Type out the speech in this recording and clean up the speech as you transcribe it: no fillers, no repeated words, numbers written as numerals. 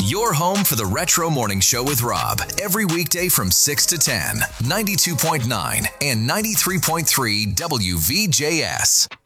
Your home for the Retro Morning Show with Rob. Every weekday from 6 to 10. 92.9 and 93.3 WVJS.